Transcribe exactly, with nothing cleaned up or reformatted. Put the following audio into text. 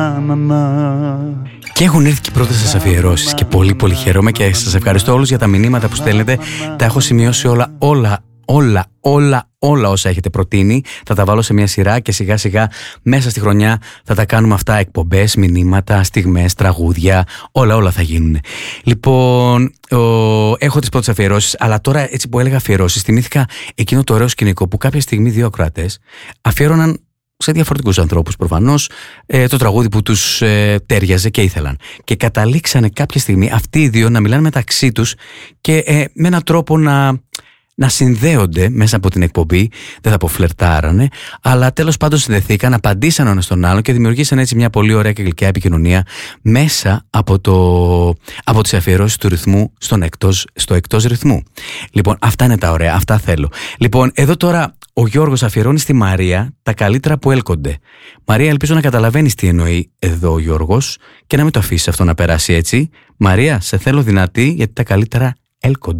Και έχουν έρθει και οι πρώτες σας αφιερώσεις και πολύ πολύ χαίρομαι και σας ευχαριστώ όλους για τα μηνύματα που στέλνετε. Τα έχω σημειώσει όλα, όλα, όλα, όλα, όλα όσα έχετε προτείνει. Θα τα βάλω σε μια σειρά και σιγά σιγά μέσα στη χρονιά θα τα κάνουμε αυτά, εκπομπές, μηνύματα, στιγμές, τραγούδια, όλα όλα θα γίνουν. Λοιπόν, ο, έχω τις πρώτες αφιερώσεις, αλλά τώρα έτσι που έλεγα αφιερώσεις, θυμήθηκα εκείνο το ωραίο σκηνικό που κάποια στιγμή δύο ακροατές αφιέρωναν σε διαφορετικούς ανθρώπους προφανώς ε, το τραγούδι που τους ε, τέριαζε και ήθελαν. Και καταλήξανε κάποια στιγμή αυτοί οι δύο να μιλάνε μεταξύ τους και ε, με έναν τρόπο να, να συνδέονται μέσα από την εκπομπή. Δεν θα πω φλερτάρανε, αλλά τέλος πάντων συνδεθήκαν, απαντήσαν ο ένας στον άλλο και δημιουργήσαν έτσι μια πολύ ωραία και γλυκιά επικοινωνία μέσα από, το, από τις αφιερώσεις του ρυθμού στον εκτός, στο εκτός ρυθμού. Λοιπόν, αυτά είναι τα ωραία, αυτά θέλω. Λοιπόν, εδώ τώρα ο Γιώργος αφιερώνει στη Μαρία τα καλύτερα που έλκονται. Μαρία, ελπίζω να καταλαβαίνεις τι εννοεί εδώ ο Γιώργος και να μην το αφήσεις αυτό να περάσει έτσι. Μαρία, σε θέλω δυνατή γιατί τα καλύτερα έλκονται.